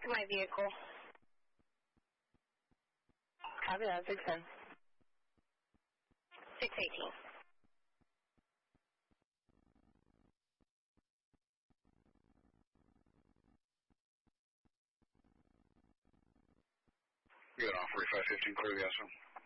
to my vehicle. Copy that, 610. 618. Good, on 4515, clear the SO.